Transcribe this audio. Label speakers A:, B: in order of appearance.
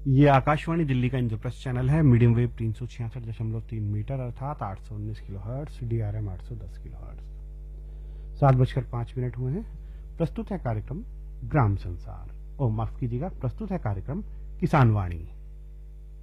A: ये आकाशवाणी दिल्ली का इंद्रप्रस्थ चैनल है। मीडियम वेव 366.3 मीटर अर्थात 819 kilo hertz, DRM 810 kilo hertz. 7:05 हुए हैं। प्रस्तुत है कार्यक्रम ग्राम संसार। माफ कीजिएगा, प्रस्तुत है कार्यक्रम किसान वाणी।